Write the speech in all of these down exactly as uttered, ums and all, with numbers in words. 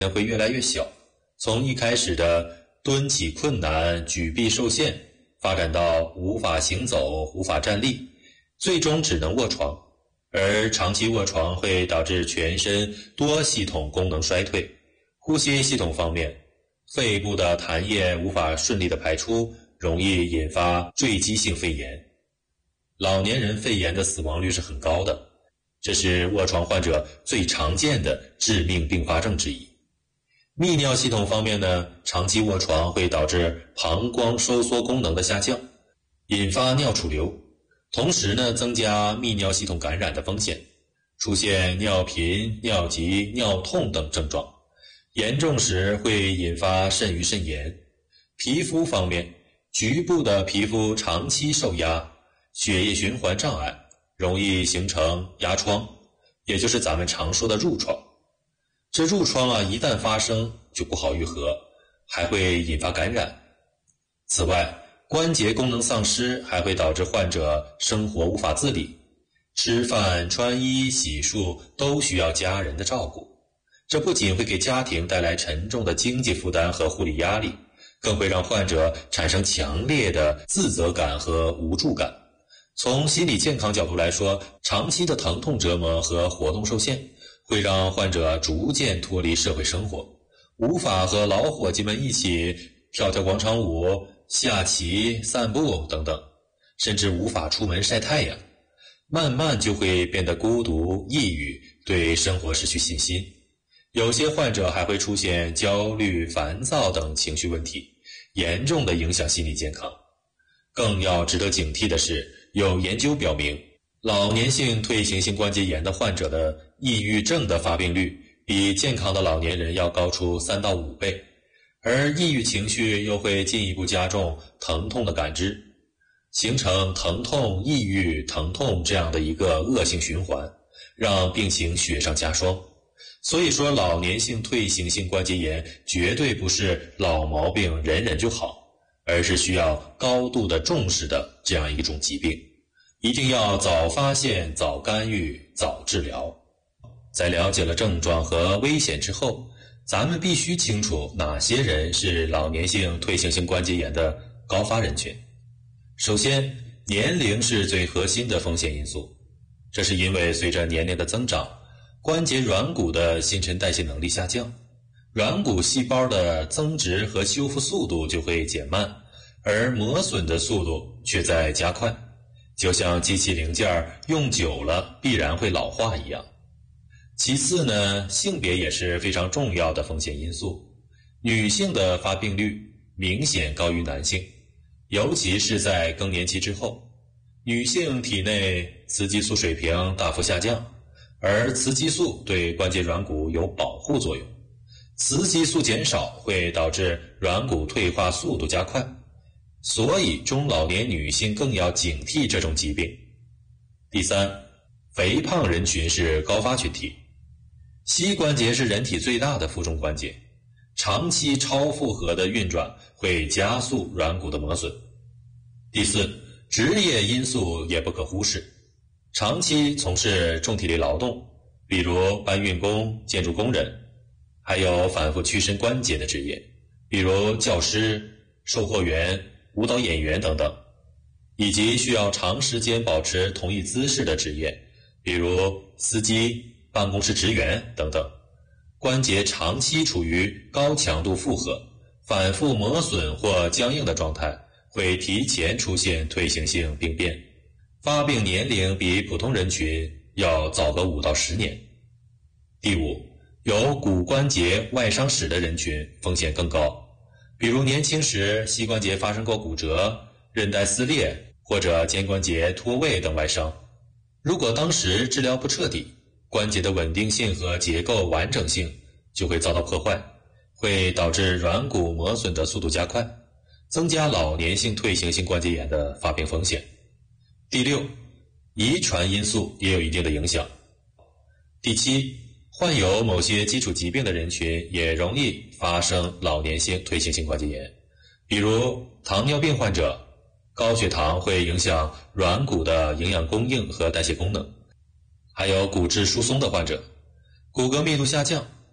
会越来越小，从一开始的蹲起困难、举臂受限，发展到无法行走、无法站立，最终只能卧床。而长期卧床会导致全身多系统功能衰退，呼吸系统方面，肺部的痰液无法顺利的排出，容易引发坠积性肺炎。老年人肺炎的死亡率是很高的，这是卧床患者最常见的致命并发症之一。泌尿系统方面呢，长期卧床会导致膀胱收缩功能的下降，引发尿储留，同时呢，增加泌尿系统感染的风险，出现尿频、尿急、尿痛等症状，严重时会引发肾盂肾炎。皮肤方面，局部的皮肤长期受压，血液循环障碍，容易形成压疮，也就是咱们常说的褥疮。这褥疮啊，一旦发生就不好愈合，还会引发感染。此外，关节功能丧失还会导致患者生活无法自理，吃饭、穿衣、洗漱都需要家人的照顾。这不仅会给家庭带来沉重的经济负担和护理压力，更会让患者产生强烈的自责感和无助感。从心理健康角度来说，长期的疼痛折磨和活动受限会让患者逐渐脱离社会生活，无法和老伙计们一起跳跳广场舞、下棋、散步等等，甚至无法出门晒太阳，慢慢就会变得孤独、抑郁，对生活失去信心。有些患者还会出现焦虑、烦躁等情绪问题，严重的影响心理健康。更要值得警惕的是，有研究表明，老年性退行性关节炎的患者的抑郁症的发病率比健康的老年人要高出三到五倍，而抑郁情绪又会进一步加重疼痛的感知，形成疼痛、抑郁、疼痛这样的一个恶性循环，让病情雪上加霜。所以说，老年性退行性关节炎绝对不是老毛病忍忍就好，而是需要高度的重视的这样一种疾病。一定要早发现、早干预、早治疗。在了解了症状和危险之后，咱们必须清楚哪些人是老年性退行性关节炎的高发人群。首先，年龄是最核心的风险因素，这是因为随着年龄的增长，关节软骨的新陈代谢能力下降，软骨细胞的增殖和修复速度就会减慢，而磨损的速度却在加快，就像机器零件用久了必然会老化一样。其次呢，性别也是非常重要的风险因素，女性的发病率明显高于男性，尤其是在更年期之后，女性体内雌激素水平大幅下降，而雌激素对关节软骨有保护作用，雌激素减少会导致软骨退化速度加快，所以中老年女性更要警惕这种疾病。第三，肥胖人群是高发群体。膝关节是人体最大的负重关节，长期超负荷的运转会加速软骨的磨损。第四，职业因素也不可忽视，长期从事重体力劳动，比如搬运工、建筑工人，还有反复屈伸关节的职业，比如教师、售货员、舞蹈演员等等，以及需要长时间保持同一姿势的职业，比如司机、办公室职员等等，关节长期处于高强度负荷、反复磨损或僵硬的状态，会提前出现退行性病变，发病年龄比普通人群要早个五到十年。第五，有骨关节外伤史的人群风险更高，比如年轻时膝关节发生过骨折、韧带撕裂或者肩关节脱位等外伤，如果当时治疗不彻底，关节的稳定性和结构完整性就会遭到破坏，会导致软骨磨损的速度加快，增加老年性退行性关节炎的发病风险。第六，遗传因素也有一定的影响。第七，患有某些基础疾病的人群也容易发生老年性退行性关节炎，比如糖尿病患者，高血糖会影响软骨的营养供应和代谢功能，还有骨质疏松的患者，骨骼密度下降，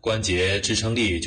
关节支撑力